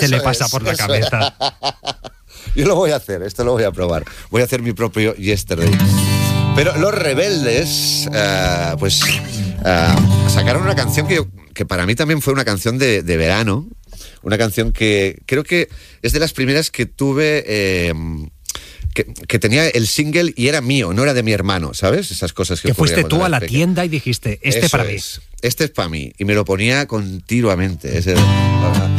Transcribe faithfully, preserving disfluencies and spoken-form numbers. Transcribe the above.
te le pasa por la cabeza. Yo lo voy a hacer, esto lo voy a probar. Voy a hacer mi propio Yesterday. Pero los Rebeldes, uh, pues, uh, sacaron una canción que, yo, que para mí también fue una canción de, de verano. Una canción que creo que es de las primeras que tuve... Eh, Que, que tenía el single y era mío, no era de mi hermano, ¿sabes? Esas cosas que Que fuiste tú a la pequeño. tienda y dijiste, este Eso para mí. Es, este es para mí. Y me lo ponía continuamente. Ese,